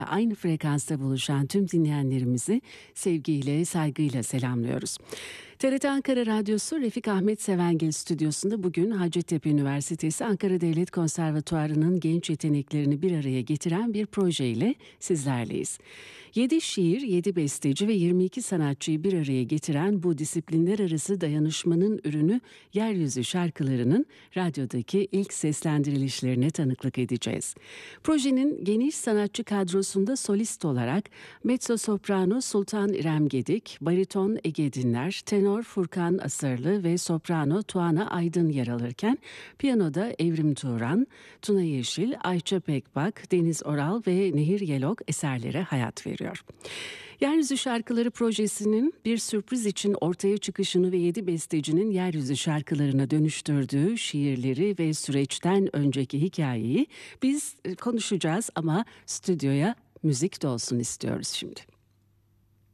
Aynı frekansta buluşan tüm dinleyenlerimizi sevgiyle, saygıyla selamlıyoruz. TRT Ankara Radyosu Refik Ahmet Sevengil Stüdyosu'nda bugün Hacettepe Üniversitesi Ankara Devlet Konservatuvarı'nın genç yeteneklerini bir araya getiren bir projeyle sizlerleyiz. 7 şiir, 7 besteci ve 22 sanatçıyı bir araya getiren bu disiplinler arası dayanışmanın ürünü Yeryüzü şarkılarının radyodaki ilk seslendirilişlerine tanıklık edeceğiz. Projenin geniş sanatçı kadrosunda solist olarak mezzo-soprano Sultan İrem Gedik, bariton Ege Dinler, tenor Furkan Asırlı ve soprano Tuana Aydın yer alırken piyanoda Evrim Turan, Tuna Yeşil, Ayça Pekbak, Deniz Oral ve Nehir Yelok eserlere hayat veriyor. Yeryüzü Şarkıları projesinin bir sürpriz için ortaya çıkışını ve 7 bestecinin Yeryüzü şarkılarına dönüştürdüğü şiirleri ve süreçten önceki hikayeyi biz konuşacağız ama stüdyoya müzik de olsun istiyoruz şimdi.